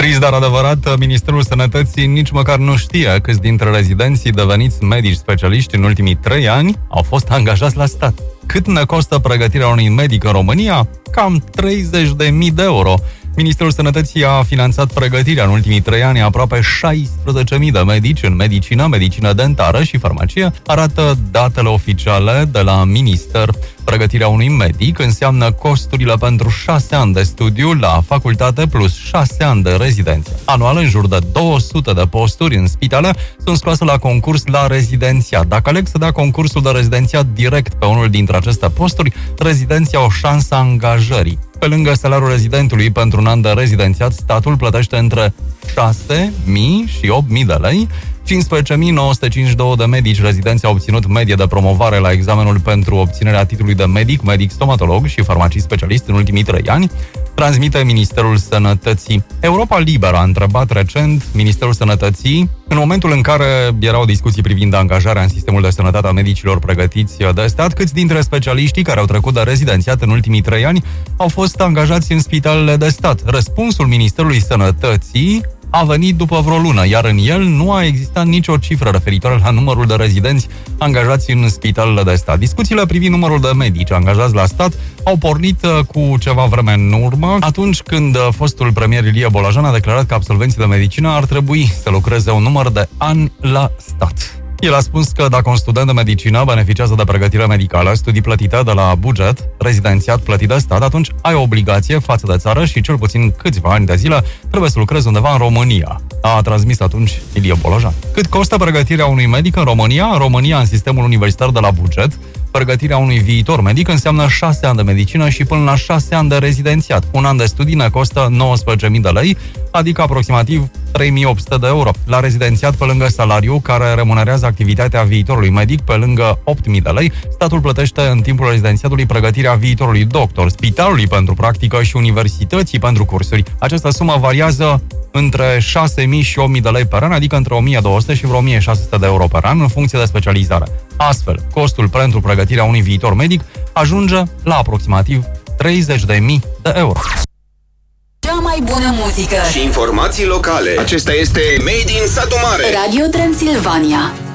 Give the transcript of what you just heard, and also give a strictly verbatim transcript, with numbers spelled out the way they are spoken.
Trist, dar adevărat, Ministerul Sănătății nici măcar nu știe câți dintre rezidenții deveniți medici specialiști în ultimii trei ani au fost angajați la stat. Cât ne costă pregătirea unui medic în România? Cam treizeci de mii de euro. Ministerul Sănătății a finanțat pregătirea în ultimii trei ani aproape șaisprezece mii de medici în medicină, medicină dentară și farmacie, arată datele oficiale de la Minister. Pregătirea unui medic înseamnă costurile pentru șase ani de studiu la facultate plus șase ani de rezidență. Anual, în jur de două sute de posturi în spitale sunt scoase la concurs la rezidențiat. Dacă aleg să dea concursul de rezidențiat direct pe unul dintre aceste posturi, rezidenții au șansa angajării. Pe lângă salariul rezidentului pentru un an de rezidențiat, statul plătește între șase mii și opt mii de lei. cincisprezece mii nouă sute cincizeci și doi de medici rezidenți au obținut medie de promovare la examenul pentru obținerea titlului de medic, medic stomatolog și farmacist specialist în ultimii trei ani, transmite Ministerul Sănătății. Europa Liberă a întrebat recent Ministerul Sănătății, în momentul în care erau discuții privind angajarea în sistemul de sănătate a medicilor pregătiți de stat, câți dintre specialiștii care au trecut de rezidențiat în ultimii trei ani au fost angajați în spitalele de stat. Răspunsul Ministerului Sănătății a venit după vreo lună, iar în el nu a existat nicio cifră referitoare la numărul de rezidenți angajați în spitalele de stat. Discuțiile privind numărul de medici angajați la stat au pornit cu ceva vreme în urmă, atunci când fostul premier Ilie Bolajan a declarat că absolvenții de medicină ar trebui să lucreze un număr de ani la stat. El a spus că dacă un student de medicină beneficiază de pregătire medicală, studii plătite de la buget, rezidențiat plătit de stat, atunci ai o obligație față de țară și cel puțin câțiva ani de zile trebuie să lucrezi undeva în România. A transmis atunci Ilie Bolajan. Cât costă pregătirea unui medic în România? În România, în sistemul universitar de la buget, pregătirea unui viitor medic înseamnă șase ani de medicină și până la șase ani de rezidențiat. Un an de studii ne costă nouăsprezece mii de lei, adică aproximativ trei mii opt sute de euro. La rezidențiat, pe lângă salariu care remunerează activitatea viitorului medic, pe lângă opt mii de lei, statul plătește în timpul rezidențiatului pregătirea viitorului doctor, spitalului pentru practică și universității pentru cursuri. Această sumă variază între șase mii și opt mii de lei per an, adică între o mie două sute și vreo o mie șase sute de euro per an, în funcție de specializare. Astfel, costul pentru pregătirea unui viitor medic ajunge la aproximativ treizeci de mii de euro. Cea mai bună muzică și informații locale. Acesta este Made in Satu Mare. Radio Transilvania.